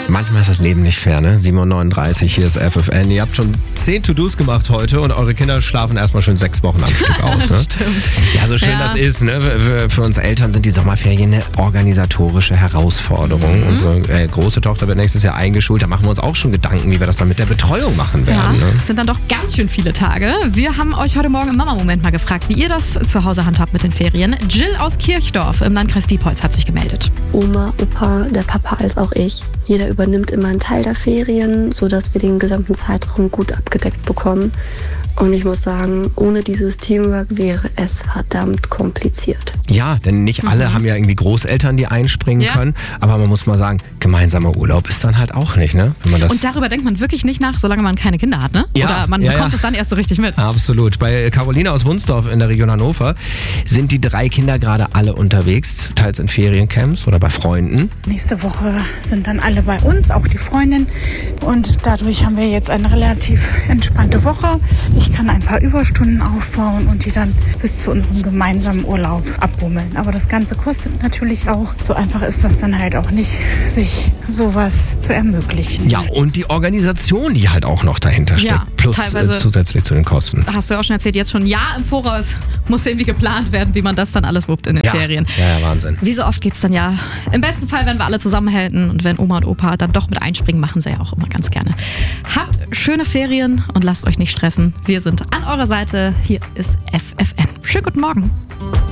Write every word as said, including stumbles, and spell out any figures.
Manchmal ist das Leben nicht fair, ne? sieben Uhr neununddreißig, hier ist F F N. Ihr habt schon zehn To-Dos gemacht heute und eure Kinder schlafen erstmal schön sechs Wochen am Stück aus. Ne? Stimmt. Ja, so schön Ja. das ist. Ne? Für, für uns Eltern sind die Sommerferien eine organisatorische Herausforderung. Mhm. Unsere äh, große Tochter wird nächstes Jahr eingeschult. Da machen wir uns auch schon Gedanken, wie wir das dann mit der Betreuung machen werden. Ja, Ne? sind dann doch ganz schön viele Tage. Wir haben euch heute Morgen im Mama-Moment mal gefragt, wie ihr das zu Hause handhabt mit den Ferien. Jill aus Kirchdorf im Landkreis Diepholz hat sich gemeldet. Oma, Opa, der Papa als auch ich. Jeder übernimmt immer einen Teil der Ferien, sodass wir den gesamten Zeitraum gut abgedeckt bekommen. Und ich muss sagen, ohne dieses Teamwork wäre es verdammt kompliziert. Ja, denn nicht Mhm. alle haben ja irgendwie Großeltern, die einspringen Ja. können. Aber man muss mal sagen, gemeinsamer Urlaub ist dann halt auch nicht, ne? Wenn man das Und darüber denkt man wirklich nicht nach, solange man keine Kinder hat, ne? Ja, Oder man ja, bekommt ja. es dann erst so richtig mit. Absolut. Bei Carolina aus Wunsdorf in der Region Hannover sind die drei Kinder gerade alle unterwegs, teils in Feriencamps oder bei Freunden. Nächste Woche sind dann alle bei uns, auch die Freundin. Und dadurch haben wir jetzt eine relativ entspannte Woche. Ich kann ein paar Überstunden aufbauen und die dann bis zu unserem gemeinsamen Urlaub abbummeln. Aber das Ganze kostet natürlich auch. So einfach ist das dann halt auch nicht, sich sowas zu ermöglichen. Ja, und die Organisation, die halt auch noch dahinter steckt. Ja, plus teilweise- äh, zusätzlich zu den Kosten. Hast du ja auch schon erzählt, jetzt schon ein Jahr im Voraus muss irgendwie geplant werden, wie man das dann alles wuppt in den Ja, Ferien. ja, ja, Wahnsinn. Wie so oft geht's dann ja, im besten Fall, wenn wir alle zusammenhalten und wenn Oma und Opa dann doch mit einspringen, machen sie ja auch immer ganz gerne. Habt schöne Ferien und lasst euch nicht stressen. Wir sind an eurer Seite. Hier ist F F N. Schönen guten Morgen.